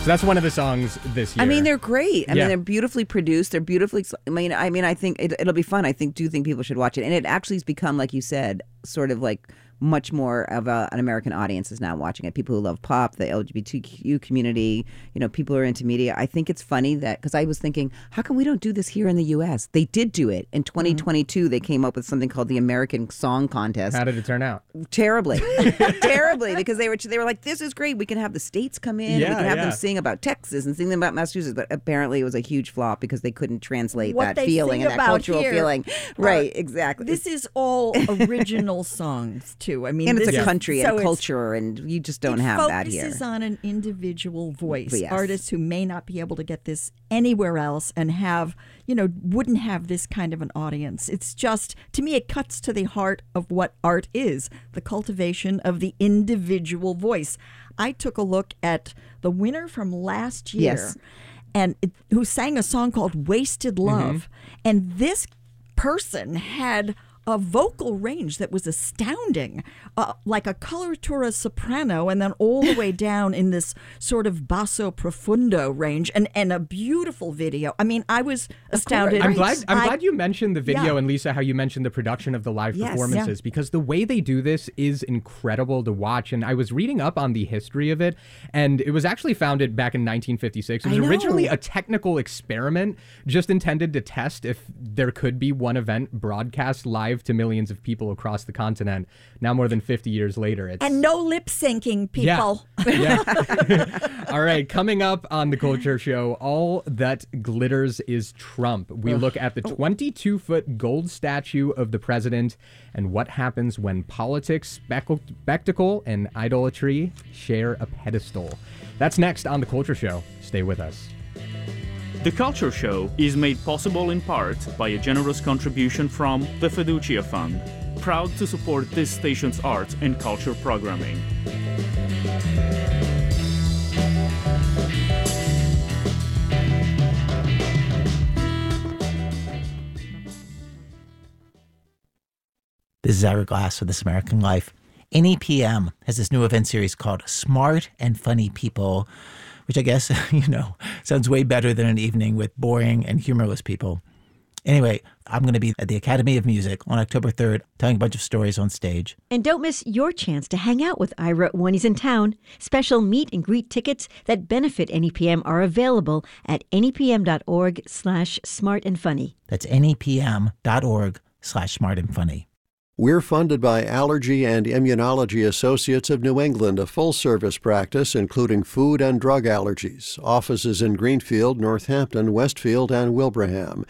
So that's one of the songs this year. I mean, they're great. I Yeah. mean, they're beautifully produced. They're beautifully. I mean, I think it'll be fun. I do think people should watch it, and it actually has become, like you said, sort of like much more of an American audience is now watching it. People who love pop, the LGBTQ community, people who are into media. I think it's funny that, because I was thinking, how come we don't do this here in the U.S.? They did do it. In 2022, they came up with something called the American Song Contest. How did it turn out? Terribly. Terribly, because they were like, this is great. We can have the states come in. Yeah, we can have yeah. them sing about Texas and sing them about Massachusetts. But apparently it was a huge flop because they couldn't translate What that they feeling sing and that about cultural here feeling. Right, exactly. This is all original songs, too. I mean, and it's this a is- country so and a it's- culture, and you just don't have that here. It focuses on an individual voice. Yes. Artists who may not be able to get this anywhere else and wouldn't have this kind of an audience. It's just, to me, it cuts to the heart of what art is, the cultivation of the individual voice. I took a look at the winner from last year, Yes. and who sang a song called Wasted Love. And this person had a vocal range that was astounding, like a coloratura soprano, and then all the way down in this sort of basso profundo range, and a beautiful video. I mean, I was astounded. I'm glad you mentioned the video, Yeah. and Lisa, how you mentioned the production of the live Yes. performances, because the way they do this is incredible to watch. And I was reading up on the history of it, and it was actually founded back in 1956. It was I know. originally a technical experiment just intended to test if there could be one event broadcast live to millions of people across the continent. Now, more than 50 years later, it's... And no lip syncing, people. Yeah. All right, coming up on the Culture Show, All That Glitters is Trump. We look at the 22-foot gold statue of the president and what happens when politics, spectacle, and idolatry share a pedestal. That's next on the Culture Show. Stay with us. The Culture Show is made possible in part by a generous contribution from the Fiducia Fund, proud to support this station's art and culture programming. This is Ira Glass for This American Life. NEPM has this new event series called Smart and Funny People, which I guess, sounds way better than an evening with boring and humorless people. Anyway, I'm going to be at the Academy of Music on October 3rd, telling a bunch of stories on stage. And don't miss your chance to hang out with Ira when he's in town. Special meet and greet tickets that benefit NEPM are available at nepm.org/smartandfunny. That's nepm.org/smartandfunny. We're funded by Allergy and Immunology Associates of New England, a full-service practice including food and drug allergies. Offices in Greenfield, Northampton, Westfield, and Wilbraham.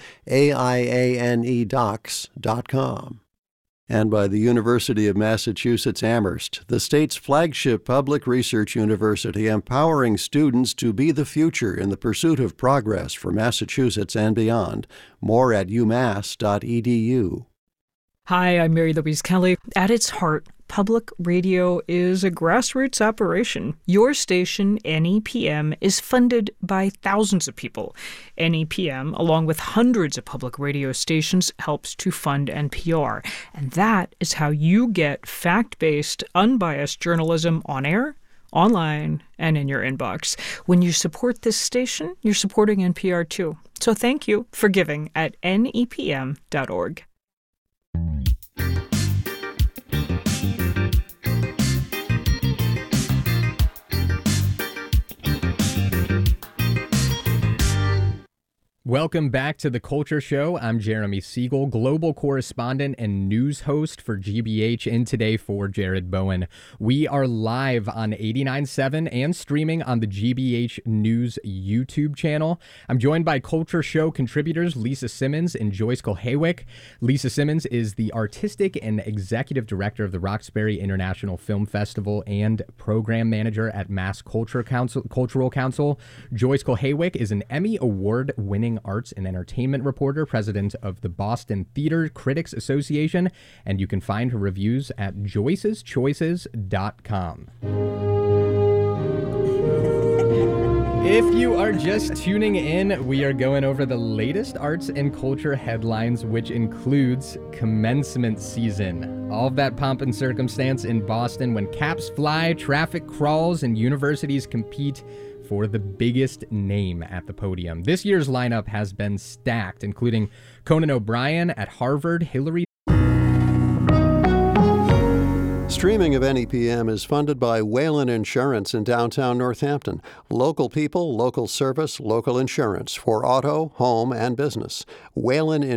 AIANEdocs.com. And by the University of Massachusetts Amherst, the state's flagship public research university, empowering students to be the future in the pursuit of progress for Massachusetts and beyond. More at umass.edu. Hi, I'm Mary Louise Kelly. At its heart, public radio is a grassroots operation. Your station, NEPM, is funded by thousands of people. NEPM, along with hundreds of public radio stations, helps to fund NPR. And that is how you get fact-based, unbiased journalism on air, online, and in your inbox. When you support this station, you're supporting NPR too. So thank you for giving at nepm.org. Welcome back to The Culture Show. I'm Jeremy Siegel, global correspondent and news host for GBH, in today for Jared Bowen. We are live on 89.7 and streaming on the GBH News YouTube channel. I'm joined by Culture Show contributors Lisa Simmons and Joyce Kulhaywick. Lisa Simmons is the artistic and executive director of the Roxbury International Film Festival and program manager at Mass Cultural Council. Joyce Kulhaywick is an Emmy Award-winning arts and entertainment reporter, president of the Boston Theater Critics Association, and you can find her reviews at joyceschoices.com. If you are just tuning in, we are going over the latest arts and culture headlines, which includes commencement season. All of that pomp and circumstance in Boston when caps fly, traffic crawls, and universities compete for the biggest name at the podium. This year's lineup has been stacked, including Conan O'Brien at Harvard, Hillary. Streaming of NEPM is funded by Whalen Insurance in downtown Northampton. Local people, local service, local insurance for auto, home, and business. Whalen